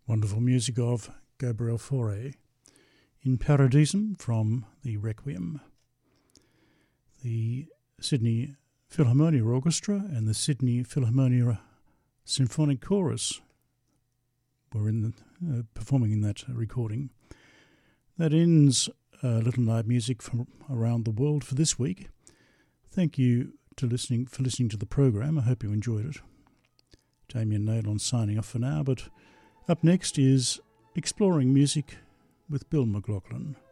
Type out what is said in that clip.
Wonderful music of Gabriel Fauré in Paradisum from the Requiem. The Sydney Philharmonia Orchestra and the Sydney Philharmonia Symphonic Chorus were performing in that recording. That ends Little Night Music from around the world for this week. Thank you for listening to the program. I hope you enjoyed it. Damien Naylon signing off for now, but up next is Exploring Music with Bill McLaughlin.